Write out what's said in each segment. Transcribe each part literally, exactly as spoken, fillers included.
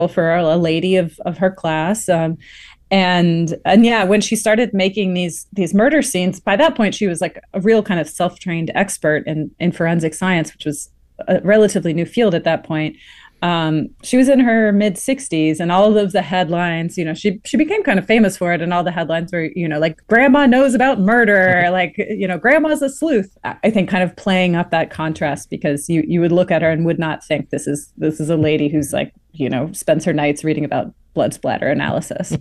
for a lady of of her class. Um, and and yeah, when she started making these these murder scenes, by that point she was like a real kind of self-trained expert in in forensic science, which was a relatively new field at that point. Um, she was in her mid sixties, and all of the headlines, you know, she she became kind of famous for it, and all the headlines were, you know, like grandma knows about murder, like, you know, grandma's a sleuth. I think kind of playing up that contrast, because you you would look at her and would not think this is this is a lady who's like, you know, spends her nights reading about blood splatter analysis.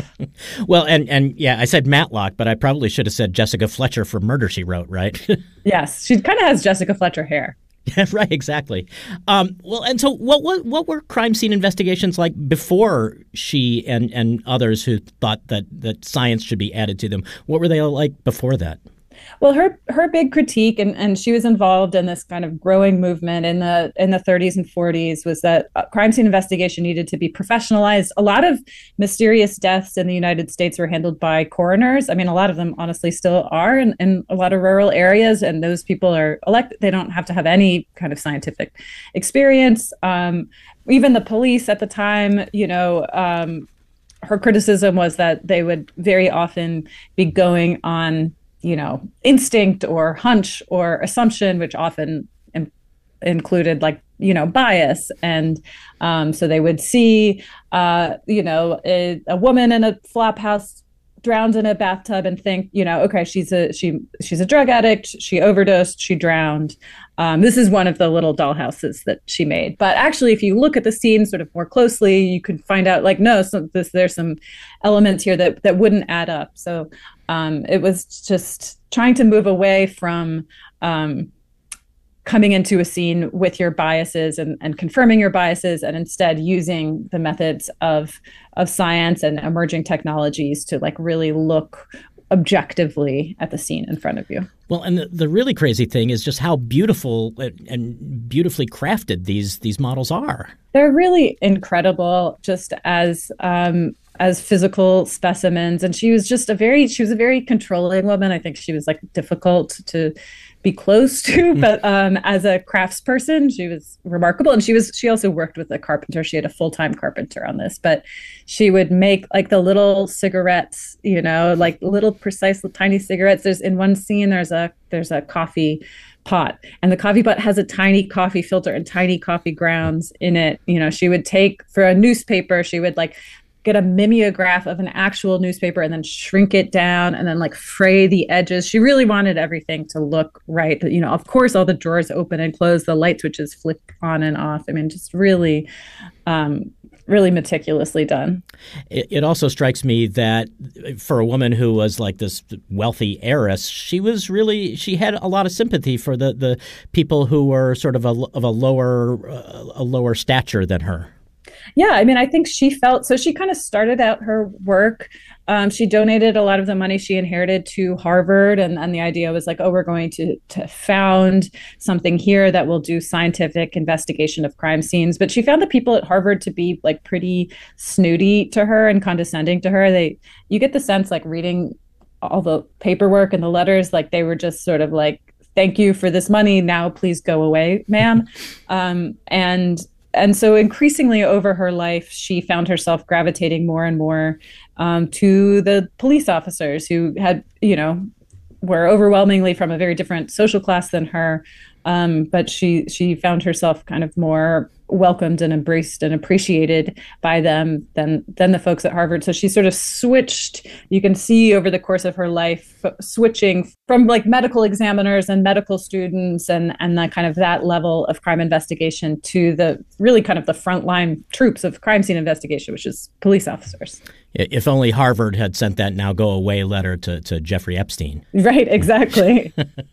Well, and and yeah, I said Matlock, but I probably should have said Jessica Fletcher for Murder, She Wrote, right? Yes, she kind of has Jessica Fletcher hair. Yeah, right, exactly. Um, well, and so what, what what were crime scene investigations like before she and, and others who thought that, that science should be added to them? What were they like before that? Well, her her big critique, and, and she was involved in this kind of growing movement in the in the thirties and forties, was that uh, crime scene investigation needed to be professionalized. A lot of mysterious deaths in the United States were handled by coroners. I mean, a lot of them honestly still are in, in a lot of rural areas, and those people are elected. They don't have to have any kind of scientific experience. Um, even the police at the time, you know, um, her criticism was that they would very often be going on, you know, instinct or hunch or assumption, which often in, included like, you know, bias. And um, so they would see, uh, you know, a, a woman in a flop house drowned in a bathtub and think, you know, okay, she's a she she's a drug addict. She overdosed. She drowned. Um, this is one of the little dollhouses that she made. But actually, if you look at the scene sort of more closely, you could find out like, no, so this, there's some elements here that that wouldn't add up. So um, it was just trying to move away from um, coming into a scene with your biases and, and confirming your biases, and instead using the methods of of science and emerging technologies to like really look objectively at the scene in front of you. Well, and the, the really crazy thing is just how beautiful and beautifully crafted these these models are. They're really incredible, just as um, as physical specimens. And she was just a very she was a very controlling woman. I think she was like difficult to be close to, but um, as a craftsperson, she was remarkable. And she was she also worked with a carpenter. She had a full-time carpenter on this, but she would make like the little cigarettes, you know, like little precise tiny cigarettes. There's in one scene, there's a there's a coffee pot, and the coffee pot has a tiny coffee filter and tiny coffee grounds in it. You know, she would take for a newspaper, she would like get a mimeograph of an actual newspaper and then shrink it down and then like fray the edges. She really wanted everything to look right. You know, of course, all the drawers open and close, the light switches flip on and off. I mean, just really, um, really meticulously done. It, it also strikes me that for a woman who was like this wealthy heiress, she was really, she had a lot of sympathy for the, the people who were sort of a, of a lower, uh, a lower stature than her. Yeah, I mean, I think she felt so. She kind of started out her work. Um, she donated a lot of the money she inherited to Harvard, and, and the idea was like, oh, we're going to to found something here that will do scientific investigation of crime scenes. But she found the people at Harvard to be like pretty snooty to her and condescending to her. They, you get the sense, like reading all the paperwork and the letters, like they were just sort of like, thank you for this money. Now please go away, ma'am. Um, and And so increasingly over her life, she found herself gravitating more and more um, to the police officers who had, you know, were overwhelmingly from a very different social class than her. Um, but she she found herself kind of more welcomed and embraced and appreciated by them than than the folks at Harvard. So she sort of switched, you can see over the course of her life, switching from like medical examiners and medical students and and that kind of that level of crime investigation to the really kind of the frontline troops of crime scene investigation, which is police officers. If only Harvard had sent that now go away letter to, to Jeffrey Epstein. Right, exactly.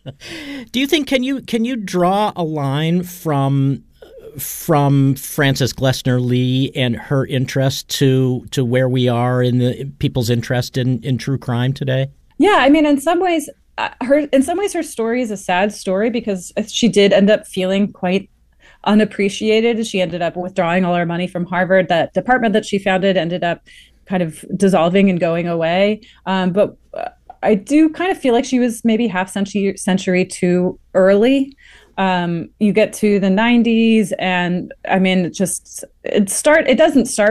Do you think, can you can you draw a line from from Frances Glessner Lee and her interest to to where we are in the people's interest in, in true crime today? Yeah, I mean, in some ways, uh, her in some ways her story is a sad story because she did end up feeling quite unappreciated. She ended up withdrawing all her money from Harvard. That department that she founded ended up kind of dissolving and going away. Um, but I do kind of feel like she was maybe half century century too early. Um, you get to the nineties, and I mean, it just it start. It doesn't start